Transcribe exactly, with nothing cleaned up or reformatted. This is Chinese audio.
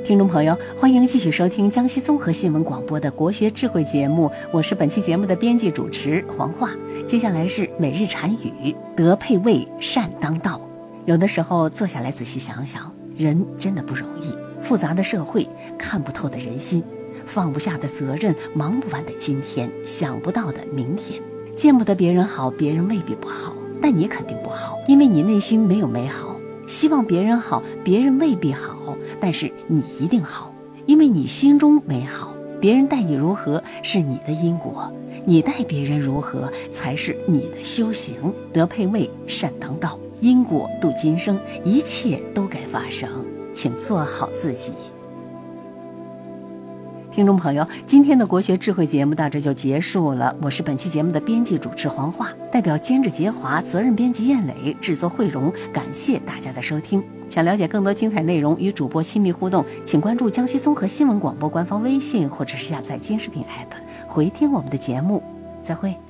听众朋友，欢迎继续收听江西综合新闻广播的国学智慧节目，我是本期节目的编辑主持黄华。接下来是每日禅语，德配位，善当道。有的时候坐下来仔细想想，人真的不容易，复杂的社会，看不透的人心，放不下的责任，忙不完的今天，想不到的明天。见不得别人好，别人未必不好，但你肯定不好，因为你内心没有美好。希望别人好，别人未必好，但是你一定好，因为你心中美好。别人待你如何是你的因果，你待别人如何才是你的修行。德配位，善当道，因果度今生，一切都该发生，请做好自己。听众朋友，今天的国学智慧节目到这就结束了。我是本期节目的编辑主持黄华，代表监制杰华、责任编辑燕磊、制作慧荣，感谢大家的收听。想了解更多精彩内容，与主播亲密互动，请关注江西综合新闻广播官方微信，或者是下载金视频 A P P 回听我们的节目。再会。